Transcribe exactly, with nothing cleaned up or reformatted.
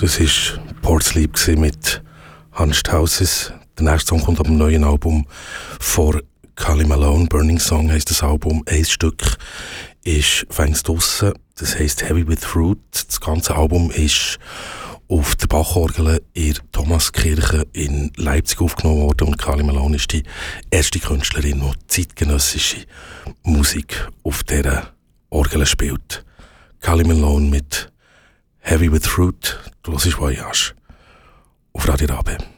Das war Port Sleep mit Hunched Houses. Der nächste Song kommt auf dem neuen Album von Kali Malone. Burning Song heisst das Album. Ein Stück ist fängst draussen. Das heisst Heavy with Fruit. Das ganze Album ist auf der Bachorgel in der Thomaskirche in Leipzig aufgenommen worden. Und Kali Malone ist die erste Künstlerin, die zeitgenössische Musik auf dieser Orgel spielt. Kali Malone mit Heavy with Fruit. Du hörst Voyage auf Radio Rabe.